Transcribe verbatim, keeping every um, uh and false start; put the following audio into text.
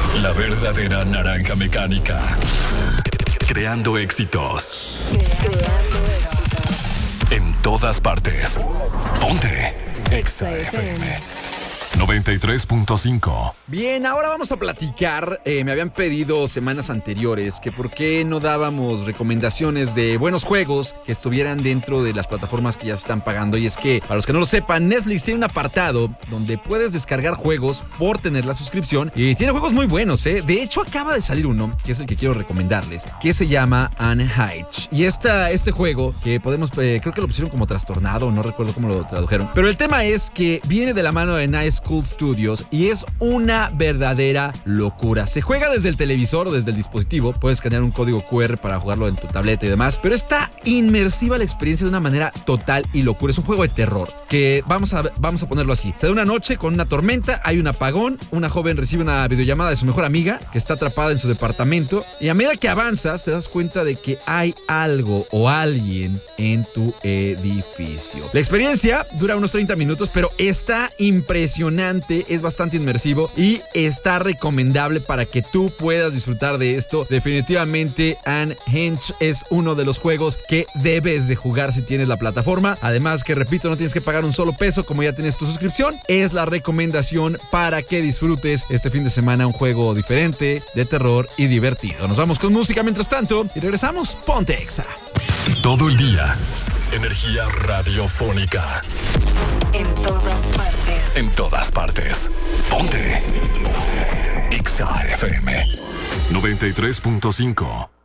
La verdadera naranja mecánica. Creando éxitos. Creando éxitos. En todas partes. Ponte Exa F M noventa y tres punto cinco. Bien, ahora vamos a platicar. Eh, me habían pedido semanas anteriores que por qué no dábamos recomendaciones de buenos juegos que estuvieran dentro de las plataformas que ya se están pagando. Y es que, para los que no lo sepan, Netflix tiene un apartado donde puedes descargar juegos por tener la suscripción. Y tiene juegos muy buenos, ¿eh? De hecho, acaba de salir uno, que es el que quiero recomendarles, que se llama Unhinged. Y esta, este juego, que podemos, eh, creo que lo pusieron como trastornado, no recuerdo cómo lo tradujeron. Pero el tema es que viene de la mano de Nice Cool Studios y es una verdadera locura. Se juega desde el televisor o desde el dispositivo. Puedes escanear un código cu erre para jugarlo en tu tableta y demás. Pero está inmersiva la experiencia de una manera total y locura. Es un juego de terror que vamos a, vamos a ponerlo así. Se da una noche con una tormenta, hay un apagón, una joven recibe una videollamada de su mejor amiga que está atrapada en su departamento y a medida que avanzas te das cuenta de que hay algo o alguien en tu edificio. La experiencia dura unos treinta minutos, pero está impresionante, es bastante inmersivo y está recomendable para que tú puedas disfrutar de esto. Definitivamente Unhinged es uno de los juegos que debes de jugar si tienes la plataforma. Además que, repito, no tienes que pagar un solo peso como ya tienes tu suscripción. Es la recomendación para que disfrutes este fin de semana un juego diferente, de terror y divertido. Nos vamos con música mientras tanto y regresamos. Ponte Exa. Todo el día. Energía radiofónica. En todas partes. En todas partes. Ponte. Ponte. Exa F M noventa y tres punto cinco.